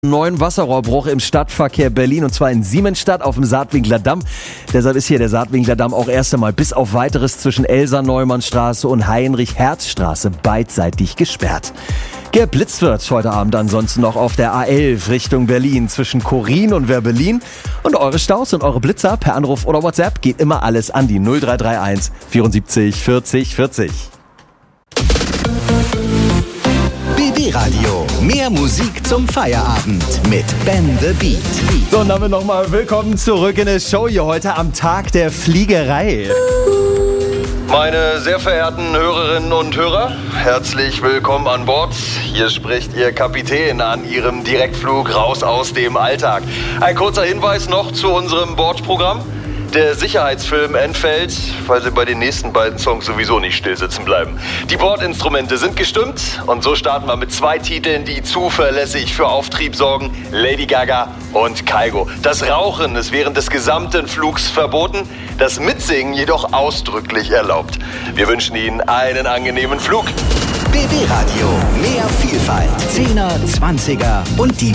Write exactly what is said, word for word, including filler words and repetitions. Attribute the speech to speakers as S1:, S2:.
S1: Neuen Wasserrohrbruch im Stadtverkehr Berlin, und zwar in Siemensstadt auf dem Saatwinkler Damm. Deshalb ist hier der Saatwinkler Damm auch erst einmal bis auf Weiteres zwischen Elsa-Neumann-Straße und Heinrich-Herz-Straße beidseitig gesperrt. Geblitzt wird heute Abend ansonsten noch auf der A elf Richtung Berlin zwischen Korin und Werbelin. Und eure Staus und eure Blitzer per Anruf oder WhatsApp geht immer alles an die null drei drei eins vierundsiebzig vierzig vierzig.
S2: B B Radio. Mehr Musik zum Feierabend mit Ben the Beat.
S1: So, und damit nochmal willkommen zurück in der Show hier heute am Tag der Fliegerei.
S3: Meine sehr verehrten Hörerinnen und Hörer, herzlich willkommen an Bord. Hier spricht Ihr Kapitän an Ihrem Direktflug raus aus dem Alltag. Ein kurzer Hinweis noch zu unserem Bordprogramm. Der Sicherheitsfilm entfällt, weil Sie bei den nächsten beiden Songs sowieso nicht still sitzen bleiben. Die Bordinstrumente sind gestimmt und so starten wir mit zwei Titeln, die zuverlässig für Auftrieb sorgen: Lady Gaga und Kygo. Das Rauchen ist während des gesamten Flugs verboten, das Mitsingen jedoch ausdrücklich erlaubt. Wir wünschen Ihnen einen angenehmen Flug.
S2: B B Radio. Mehr Vielfalt. Zehner, Zwanziger und die